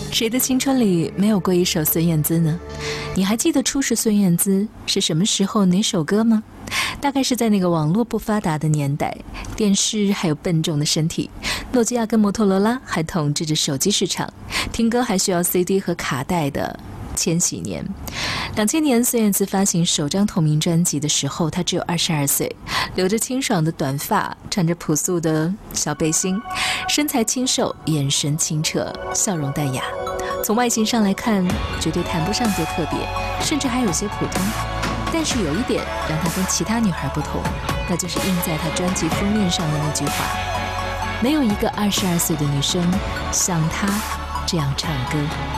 谁的青春里没有过一首孙燕姿呢？你还记得初识孙燕姿是什么时候哪首歌吗？大概是在那个网络不发达的年代，电视还有笨重的身体，诺基亚跟摩托罗拉还统治着手机市场，听歌还需要 CD 和卡带的千禧年。2000年孙燕姿发行首张同名专辑的时候，她只有22岁，留着清爽的短发，穿着朴素的小背心，身材清瘦，眼神清澈，笑容淡雅。从外形上来看，绝对谈不上多特别，甚至还有些普通。但是有一点让她跟其他女孩不同，那就是印在她专辑封面上的那句话：没有一个22岁的女生像她这样唱歌。